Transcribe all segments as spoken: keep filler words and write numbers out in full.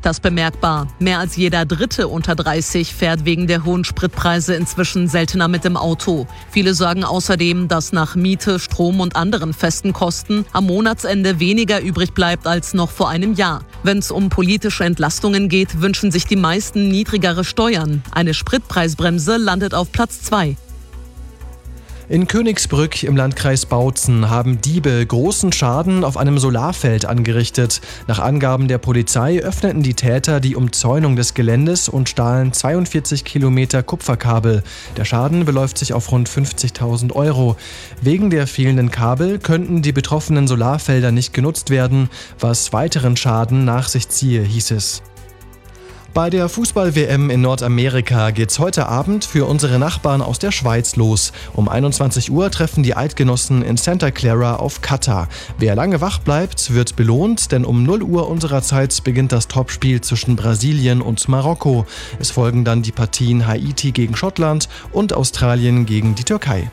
das bemerkbar. Mehr als jeder Dritte unter dreißig fährt wegen der hohen Spritpreise inzwischen seltener mit dem Auto. Viele sagen außerdem, dass nach Miete, Strom und anderen festen Kosten am Monatsende weniger übrig bleibt als noch vor einem Jahr. Wenn es um politische Entlastungen geht, wünschen sich die meisten niedrigere Steuern. Eine Spritpreisbremse landet auf Platz zwei. In Königsbrück im Landkreis Bautzen haben Diebe großen Schaden auf einem Solarfeld angerichtet. Nach Angaben der Polizei öffneten die Täter die Umzäunung des Geländes und stahlen zweiundvierzig Kilometer Kupferkabel. Der Schaden beläuft sich auf rund fünfzigtausend Euro. Wegen der fehlenden Kabel könnten die betroffenen Solarfelder nicht genutzt werden, was weiteren Schaden nach sich ziehe, hieß es. Bei der Fußball-W M in Nordamerika geht's heute Abend für unsere Nachbarn aus der Schweiz los. Um einundzwanzig Uhr treffen die Eidgenossen in Santa Clara auf Katar. Wer lange wach bleibt, wird belohnt, denn um null Uhr unserer Zeit beginnt das Topspiel zwischen Brasilien und Marokko. Es folgen dann die Partien Haiti gegen Schottland und Australien gegen die Türkei.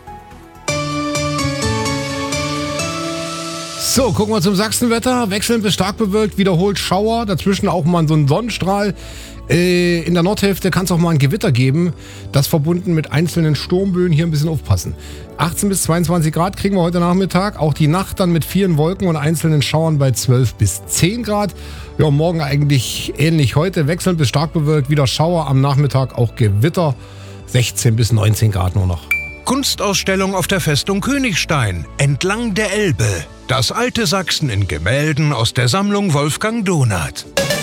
So, gucken wir zum Sachsenwetter. Wechselnd bis stark bewölkt, wiederholt Schauer, dazwischen auch mal so ein Sonnenstrahl. Äh, in der Nordhälfte kann es auch mal ein Gewitter geben. Das verbunden mit einzelnen Sturmböen. Hier ein bisschen aufpassen. achtzehn bis zweiundzwanzig Grad kriegen wir heute Nachmittag. Auch die Nacht dann mit vielen Wolken und einzelnen Schauern bei zwölf bis zehn Grad. Ja, morgen eigentlich ähnlich heute. Wechselnd bis stark bewölkt, wieder Schauer. Am Nachmittag auch Gewitter. sechzehn bis neunzehn Grad nur noch. Kunstausstellung auf der Festung Königstein, entlang der Elbe. Das alte Sachsen in Gemälden aus der Sammlung Wolfgang Donath.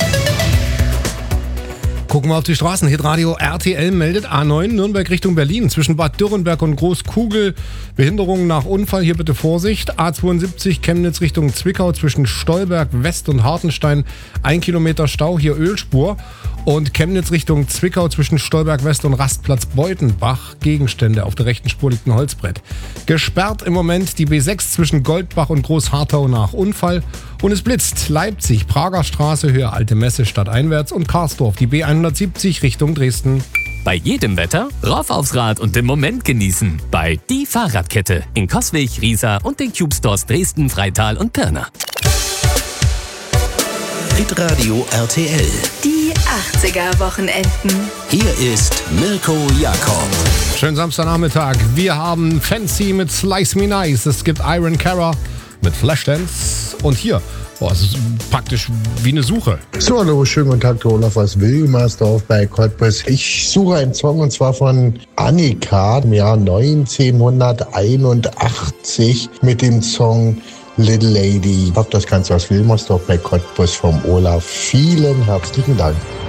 Gucken wir auf die Straßen. Hitradio R T L meldet A neun Nürnberg Richtung Berlin. Zwischen Bad Dürrenberg und Großkugel. Behinderungen nach Unfall. Hier bitte Vorsicht. A zweiundsiebzig Chemnitz Richtung Zwickau zwischen Stolberg West und Hartenstein. Ein Kilometer Stau. Hier Ölspur. Und Chemnitz Richtung Zwickau zwischen Stolberg West und Rastplatz Beutenbach. Gegenstände auf der rechten Spur liegt ein Holzbrett. Gesperrt im Moment die B sechs zwischen Goldbach und Großhartau nach Unfall. Und es blitzt Leipzig, Prager Straße, Höhe Alte Messe stadteinwärts und Karsdorf, die B hundertsiebzig Richtung Dresden. Bei jedem Wetter rauf aufs Rad und den Moment genießen. Bei Die Fahrradkette in Coswig, Riesa und den Cube Stores Dresden, Freital und Pirna. Hitradio R T L. Die achtziger-Wochenenden. Hier ist Mirko Jakob. Schönen Samstagnachmittag. Wir haben Fancy mit Slice Me Nice. Es gibt Iron Cara mit Flashdance. Und hier, boah, es ist praktisch wie eine Suche. So, hallo, schönen guten Tag, der Olaf aus Wilmersdorf bei Cottbus. Ich suche einen Song und zwar von Annika im Jahr neunzehnhunderteinundachtzig mit dem Song Little Lady. Ich hoffe, das Ganze aus Wilmersdorf bei Cottbus vom Olaf. Vielen herzlichen Dank.